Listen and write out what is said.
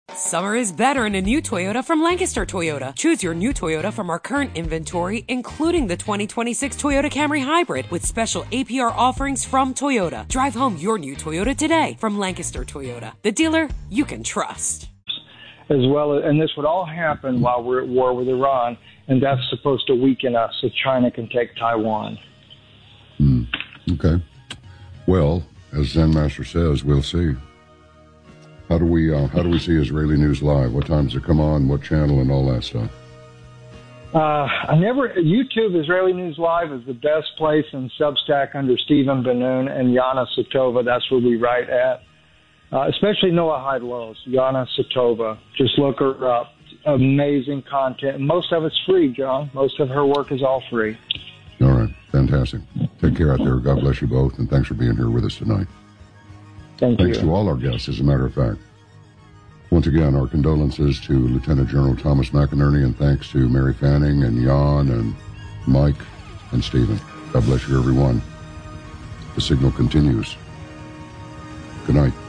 Summer is better in a new Toyota from Lancaster Toyota. Choose your new Toyota from our current inventory, including the 2026 Toyota Camry Hybrid, with special APR offerings from Toyota. Drive home your new Toyota today from Lancaster Toyota, the dealer you can trust. As well, and this would all happen while we're at war with Iran, and that's supposed to weaken us so China can take Taiwan. Okay. Well, as Zen Master says, we'll see. How do we see Israeli News Live? What time does it come on? What channel and all that stuff? YouTube Israeli News Live is the best place, in Substack under Stephen Ben-Nun and Yana Satova. That's where we write at. Especially Noah Heidlos, Yana Satova. Just look her up. Amazing content. Most of it's free, John. Most of her work is all free. All right. Fantastic. Take care out there. God bless you both, and thanks for being here with us tonight. Thanks to all our guests, as a matter of fact. Once again, our condolences to Lieutenant General Thomas McInerney, and thanks to Mary Fanning and Jan and Mike and Stephen. God bless you, everyone. The signal continues. Good night.